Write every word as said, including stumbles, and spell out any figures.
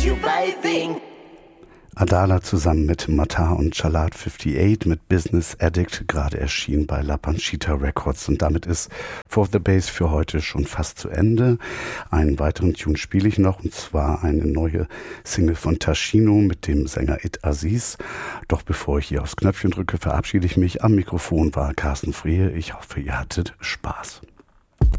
you vibing. Adala zusammen mit Matar und Chalat achtundfünfzig mit Business Addict, gerade erschienen bei La Panchita Records. Und damit ist For the Bass für heute schon fast zu Ende. Einen weiteren Tune spiele ich noch, und zwar eine neue Single von Taschino mit dem Sänger It Aziz. Doch bevor ich hier aufs Knöpfchen drücke, verabschiede ich mich. Am Mikrofon war Carsten Frehe. Ich hoffe, ihr hattet Spaß.